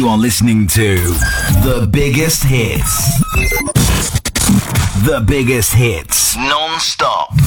You are listening to The Biggest Hits. The Biggest Hits. Non-stop.